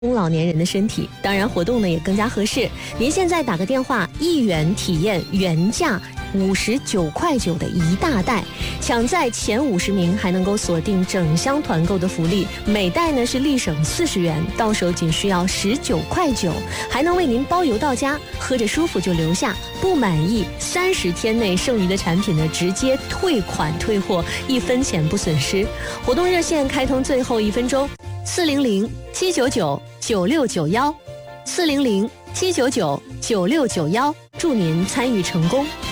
中老年人的身体，当然活动呢也更加合适。您现在打个电话，1元体验原价59.9块的一大袋，抢在前50名还能够锁定整箱团购的福利，每袋呢是立省40元，到手仅需要19.9块，还能为您包邮到家，喝着舒服就留下，不满意30天内剩余的产品呢直接退款退货，1分钱不损失。活动热线开通最后1分钟，400-799-9691，400-799-9691，祝您参与成功。